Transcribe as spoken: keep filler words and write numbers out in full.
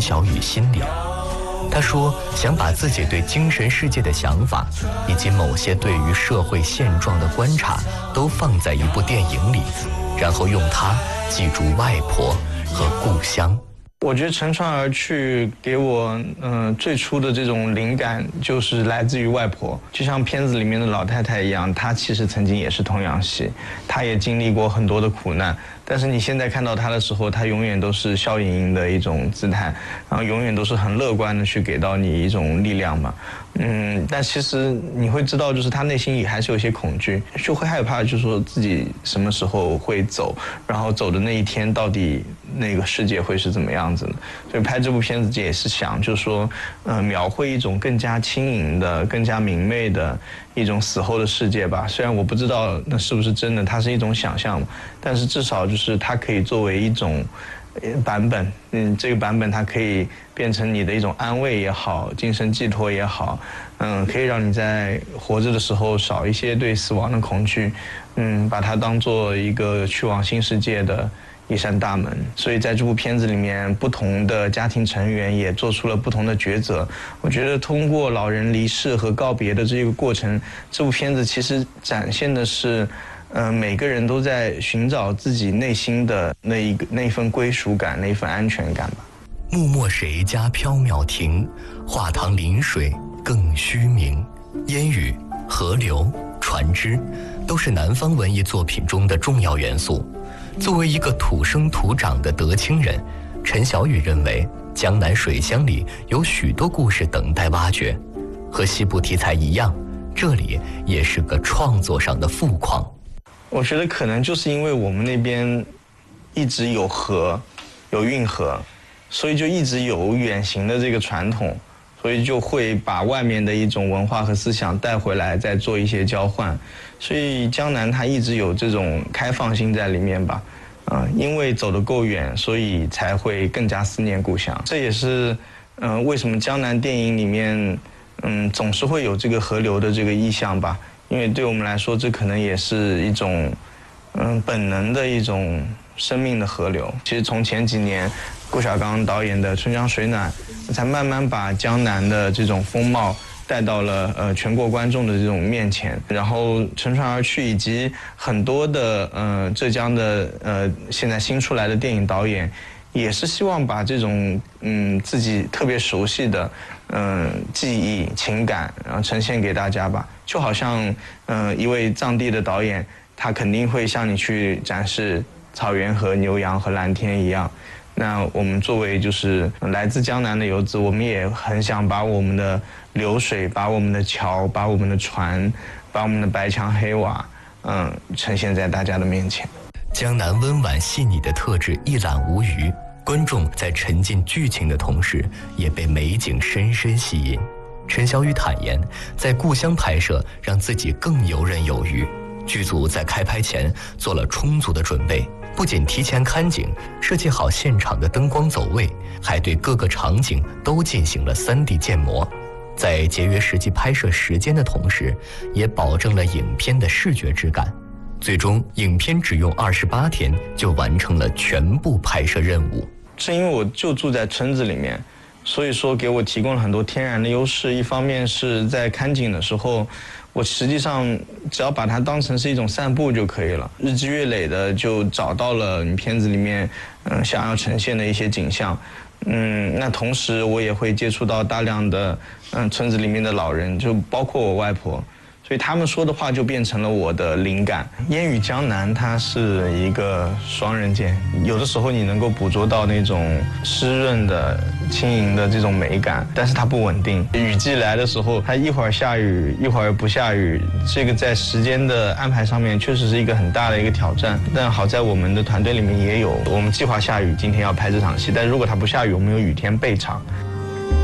小雨心里。他说想把自己对精神世界的想法以及某些对于社会现状的观察都放在一部电影里，然后用它记住外婆和故乡。 我觉得乘船而去给我嗯、呃、最初的这种灵感就是来自于外婆，就像片子里面的老太太一样，她其实曾经也是童养媳，她也经历过很多的苦难，但是你现在看到她的时候，她永远都是笑盈盈的一种姿态，然后永远都是很乐观的去给到你一种力量嘛。嗯，但其实你会知道，就是她内心里还是有些恐惧，就会害怕，就是说自己什么时候会走，然后走的那一天到底那个世界会是怎么样子的。所以拍这部片子也是想，就是说，呃，描绘一种更加轻盈的、更加明媚的一种死后的世界吧。虽然我不知道那是不是真的，它是一种想象，但是至少就是它可以作为一种版本，嗯，这个版本它可以变成你的一种安慰也好，精神寄托也好，嗯，可以让你在活着的时候少一些对死亡的恐惧，嗯，把它当做一个去往新世界的一扇大门。所以在这部片子里面，不同的家庭成员也做出了不同的抉择。我觉得通过老人离世和告别的这个过程，这部片子其实展现的是呃，每个人都在寻找自己内心的那一个那一份归属感，那一份安全感吧。 木墨谁家缥缈亭，画堂临水更虚名。烟雨、河流、船只，都是南方文艺作品中的重要元素。作为一个土生土长的德清人，陈小雨认为江南水乡里有许多故事等待挖掘。和西部题材一样，这里也是个创作上的富矿。 我觉得可能就是因为我们那边一直有河，有运河，所以就一直有远行的这个传统，所以就会把外面的一种文化和思想带回来，再做一些交换。所以江南它一直有这种开放性在里面吧，呃，因为走得够远，所以才会更加思念故乡。这也是呃为什么江南电影里面嗯总是会有这个河流的这个意象吧。因为对我们来说，这可能也是一种，嗯，本能的一种生命的河流。其实从前几年，顾晓刚导演的《春江水暖》，才慢慢把江南的这种风貌带到了呃全国观众的这种面前。然后《乘船而去》以及很多的呃浙江的呃现在新出来的电影导演，也是希望把这种嗯自己特别熟悉的嗯记忆情感，然后呈现给大家吧。就好像嗯、呃、一位藏地的导演，他肯定会向你去展示草原和牛羊和蓝天一样。那我们作为就是来自江南的游子，我们也很想把我们的流水，把我们的桥，把我们的船，把我们的白墙黑瓦，嗯，呈现在大家的面前。 江南温婉细腻的特质一览无余，观众在沉浸剧情的同时，也被美景深深吸引。陈小雨坦言，在故乡拍摄让自己更游刃有余。剧组在开拍前做了充足的准备，不仅提前看景，设计好现场的灯光走位，还对各个场景都进行了 三 D 建模。在节约实际拍摄时间的同时，也保证了影片的视觉质感。最终，影片只用二十八天就完成了全部拍摄任务。 正因为我就住在村子里面，所以说给我提供了很多天然的优势。一方面是在看景的时候，我实际上只要把它当成是一种散步就可以了，日积月累的就找到了你片子里面嗯想要呈现的一些景象。嗯，那同时我也会接触到大量的嗯村子里面的老人，就包括我外婆。所以他们说的话就变成了我的灵感。烟雨江南它是一个双刃剑，有的时候你能够捕捉到那种湿润的轻盈的这种美感，但是它不稳定。雨季来的时候，它一会儿下雨一会儿不下雨，这个在时间的安排上面确实是一个很大的一个挑战。但好在我们的团队里面也有，我们计划下雨今天要拍这场戏，但如果它不下雨，我们有雨天备场。